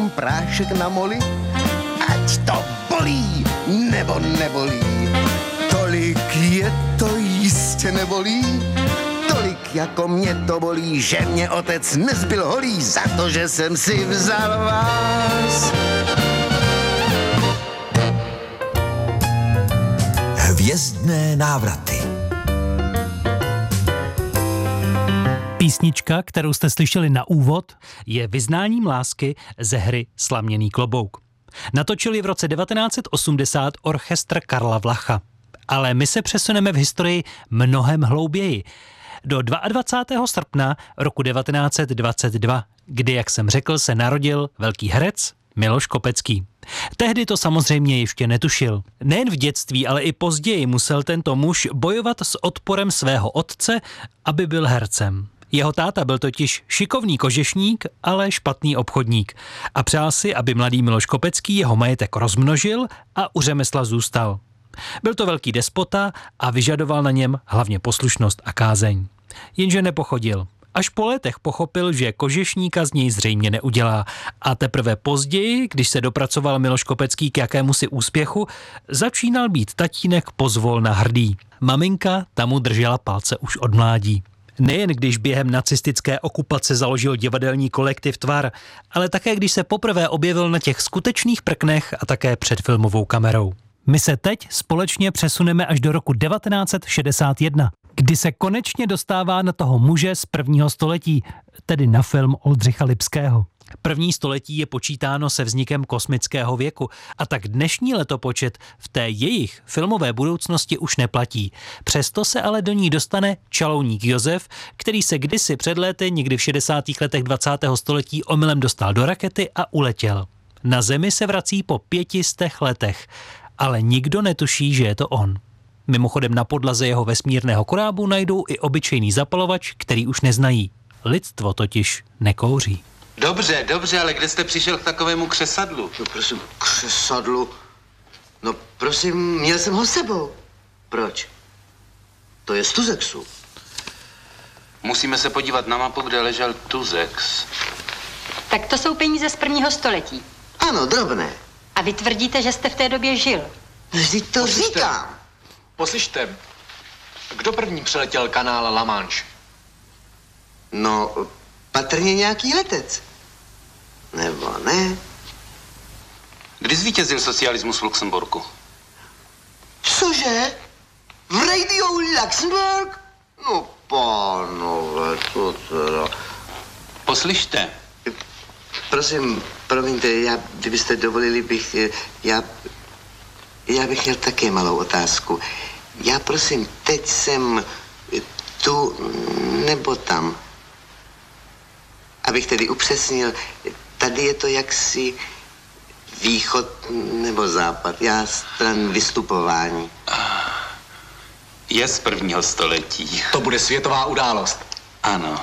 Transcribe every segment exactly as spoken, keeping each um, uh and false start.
prášek na moli, ať to bolí nebo nebolí. Tolik je to jistě nebolí, tolik jako mě to bolí, že mě otec nezbyl holý za to, že jsem si vzal vás. Hvězdné návraty. Písnička, kterou jste slyšeli na úvod, je vyznáním lásky ze hry Slaměný klobouk. Natočili v roce devatenáct set osmdesát orchestr Karla Vlacha. Ale my se přesuneme v historii mnohem hlouběji. Do dvacátého druhého srpna roku devatenáct set dvacet dva, kdy, jak jsem řekl, se narodil velký herec Miloš Kopecký. Tehdy to samozřejmě ještě netušil. Nejen v dětství, ale i později musel tento muž bojovat s odporem svého otce, aby byl hercem. Jeho táta byl totiž šikovný kožešník, ale špatný obchodník a přál si, aby mladý Miloš Kopecký jeho majetek rozmnožil a u řemesla zůstal. Byl to velký despota a vyžadoval na něm hlavně poslušnost a kázeň. Jenže nepochodil. Až po letech pochopil, že kožešníka z něj zřejmě neudělá a teprve později, když se dopracoval Miloš Kopecký k jakémusi úspěchu, začínal být tatínek pozvolna hrdý. Maminka tam mu držela palce už od mládí. Nejen když během nacistické okupace založil divadelní kolektiv Tvar, ale také když se poprvé objevil na těch skutečných prknech a také před filmovou kamerou. My se teď společně přesuneme až do roku devatenáct set šedesát jedna, kdy se konečně dostává na toho muže z prvního století, tedy na film Oldřicha Lipského. První století je počítáno se vznikem kosmického věku a tak dnešní letopočet v té jejich filmové budoucnosti už neplatí. Přesto se ale do ní dostane čalouník Josef, který se kdysi před léty, někdy v šedesátých letech dvacátého století omylem dostal do rakety a uletěl. Na Zemi se vrací po pětistech letech, ale nikdo netuší, že je to on. Mimochodem na podlaze jeho vesmírného korábu najdou i obyčejný zapalovač, který už neznají. Lidstvo totiž nekouří. Dobře, dobře, ale kde jste přišel k takovému křesadlu? No prosím, křesadlu? No prosím, měl jsem ho s sebou. Proč? To je z Tuzexu. Musíme se podívat na mapu, kde ležel Tuzex. Tak to jsou peníze z prvního století. Ano, drobné. A vy tvrdíte, že jste v té době žil. Vždyť to Poslyšte. říkám. Poslyšte, kdo první přeletěl kanál La Manche? No, patrně nějaký letec. Nebo ne? Kdy zvítězil socialismus v Luxemburku? Cože? V Radio Luxemburg? No, pánové, to teda... Poslyšte. Prosím, promiňte, já, kdybyste dovolili, bych, já, já bych měl také malou otázku. Já prosím, teď jsem tu nebo tam. Abych tedy upřesnil, tady je to jaksi východ nebo západ, já stran vystupování. Je z prvního století. To bude světová událost. Ano.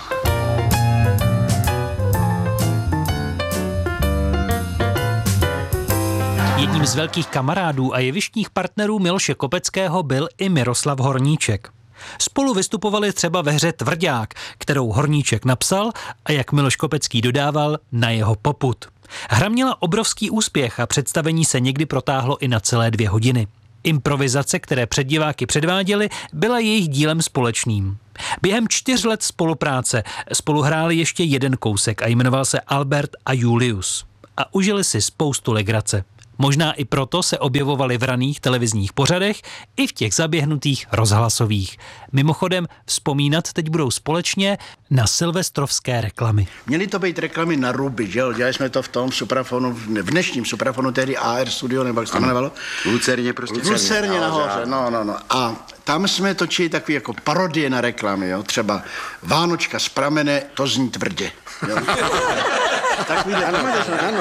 Jedním z velkých kamarádů a jevištních partnerů Miloše Kopeckého byl i Miroslav Horníček. Spolu vystupovali třeba ve hře Tvrdák, kterou Horníček napsal a jak Miloš Kopecký dodával, na jeho popud. Hra měla obrovský úspěch a představení se někdy protáhlo i na celé dvě hodiny. Improvizace, které před diváky předváděli, byla jejich dílem společným. Během čtyř let spolupráce spolu hráli ještě jeden kousek a jmenoval se Albert a Julius. A užili si spoustu legrace. Možná i proto se objevovali v raných televizních pořadech i v těch zaběhnutých rozhlasových. Mimochodem, vzpomínat teď budou společně na silvestrovské reklamy. Měly to být reklamy na ruby, že jo? Dělali jsme to v tom suprafonu, v dnešním suprafonu, tehdy A R Studio, nebo jak se to jmenovalo? V Lucerně prostě. V Lucerně nahoře, no, no, no. A tam jsme točili takové jako parodie na reklamy, jo? Třeba Vánočka z pramene, to zní tvrdě. Jo? Takovýhle, ano, ano,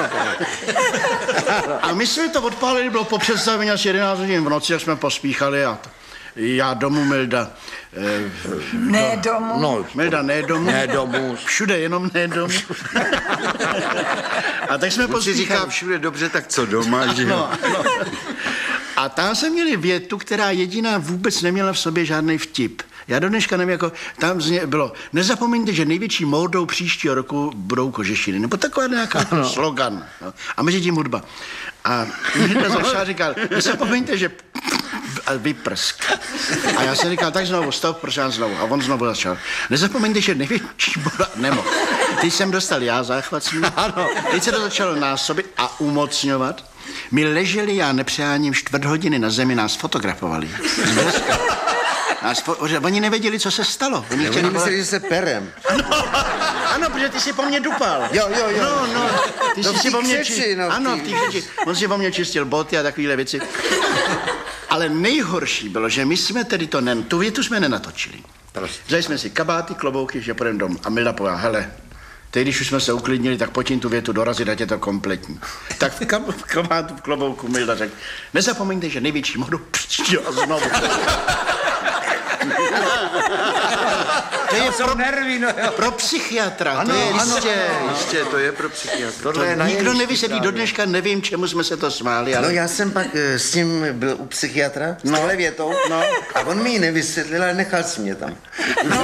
a my jsme to odpálili, bylo po představení asi jedenáct hodin v noci, jak jsme pospíchali a t- já domů, Milda. Eh, ne no, domů. No, Milda ne domů. Ne domů. Všude, jenom ne domů. A tak jsme Když si pospíchali. říká všude dobře, tak co doma, že jo? No, no. A tam jsme měli větu, která jediná vůbec neměla v sobě žádný vtip. Já do dneška nevím, jako tam zně bylo, nezapomeňte, že největší módou příštího roku budou kožešiny, nebo taková nějaká no. slogan. No. A mezi tím hudba. A Hitler začal říkal, nezapomeňte, že vyprsk. A já jsem říkal, tak znovu, stop, prosím vás znovu. A on znovu začal. Nezapomeňte, že největší boda, nemo. Teď jsem dostal já záchvat svým. Ano. Teď se to začalo násobit a umocňovat. My leželi, já nepřeháním, čtvrt hodiny na zemi, nás fotografovali. Nás fo- oni nevěděli, co se stalo. Oni chtěli oni mysleli, že se perem. Ano, ano, protože ty si po mně dupal. Jo, jo, jo. No, no, ty no jsi si po mně křeči, čistil. no, ano, v té křeči. On si po mně čistil boty a takovéhle věci. Ale nejhorší bylo, že my jsme tedy to, nen, tu větu jsme nenatočili. Vzali jsme si kabáty, klobouky, že půjdeme domů. A Milda povedala, hele, teď, když už jsme se uklidnili, tak pojď tu větu dorazit, ať je to kompletní. Tak v, kab- v kabátu, v klobouku Milda řekl, nezapomeňte, že největší modu příště a znovu. To je pro, nervy, no pro psychiatra, ano, to je ano, jistě, ano, jistě, to je pro psychiatra. To je nikdo nevysvětlí, do dneška nevím, čemu jsme se to smáli. Ale... No já jsem pak e, s tím byl u psychiatra, s tohle větou, no. A on mi ji nevysvětlil, ale nechal si mě tam. No.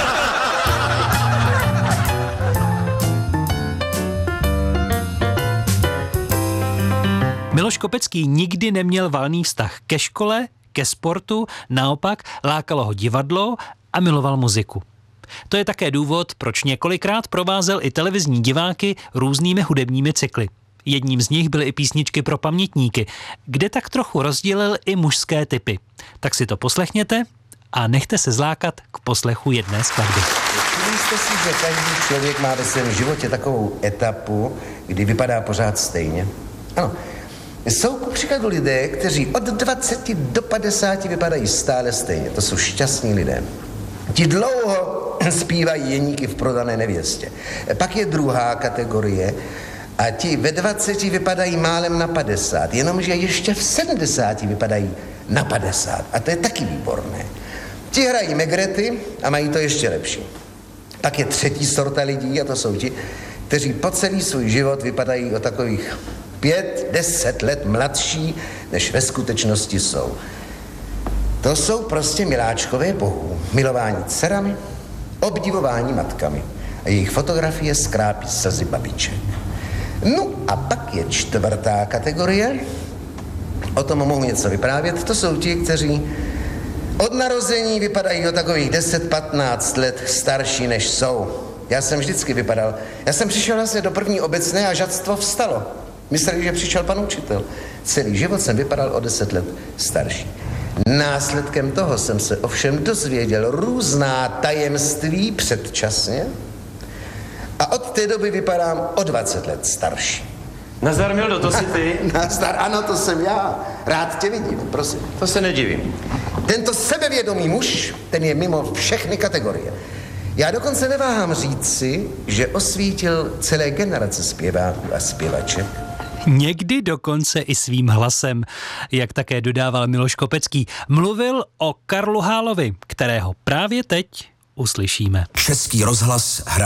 Miloš Kopecký nikdy neměl valný vztah ke škole, ke sportu, naopak lákalo ho divadlo a miloval muziku. To je také důvod, proč několikrát provázel i televizní diváky různými hudebními cykly. Jedním z nich byly i písničky pro pamětníky, kde tak trochu rozdělil i mužské typy. Tak si to poslechněte a nechte se zlákat k poslechu jedné skladby. Všimli jste si, že každý člověk má ve svém životě takovou etapu, kdy vypadá pořád stejně? Ano. Jsou ku příkladu lidé, kteří od dvaceti do padesáti vypadají stále stejně. To jsou šťastní lidé. Ti dlouho zpívají jeníky v Prodané nevěstě. Pak je druhá kategorie a ti ve dvaceti vypadají málem na padesát, jenomže ještě v sedmdesáti vypadají na padesát. A to je taky výborné. Ti hrají megrety a mají to ještě lepší. Pak je třetí sorta lidí a to jsou ti, kteří po celý svůj život vypadají o takových pět, deset let mladší, než ve skutečnosti jsou. To jsou prostě miláčkové bohů. Milování dcerami, obdivování matkami. A jejich fotografie skrápí slzy babiček. No a pak je čtvrtá kategorie. O tom mohu něco vyprávět. To jsou ti, kteří od narození vypadají o takových deset patnáct let starší, než jsou. Já jsem vždycky vypadal. Já jsem přišel vlastně do první obecné a žadstvo vstalo. Mysleli, že přišel pan učitel. Celý život jsem vypadal o deset let starší. Následkem toho jsem se ovšem dozvěděl různá tajemství předčasně a od té doby vypadám o dvacet let starší. Nazdar, Mildo, to jsi ty? Nazdar, ano, to jsem já. Rád tě vidím, prosím. To se nedivím. Tento sebevědomý muž, ten je mimo všechny kategorie. Já dokonce neváhám říci, že osvítil celé generace zpěváků a zpěvaček. Někdy dokonce i svým hlasem, jak také dodával Miloš Kopecký. Mluvil o Karlu Hálovi, kterého právě teď uslyšíme. Český rozhlas hra